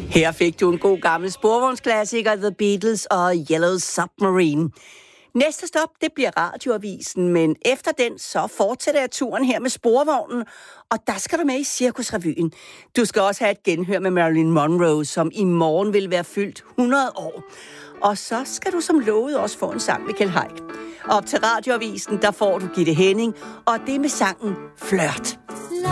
Her fik du en god gammel sporvognsklassiker, The Beatles og Yellow Submarine. Næste stop, det bliver Radioavisen, men efter den, så fortsætter jeg turen her med sporvognen, og der skal du med i Cirkusrevyen. Du skal også have et genhør med Marilyn Monroe, som i morgen vil være fyldt 100 år. Og så skal du som lovet også få en sang med Kjeld Haik. Op til Radioavisen, der får du Gitte Henning, og det med sangen Flirt.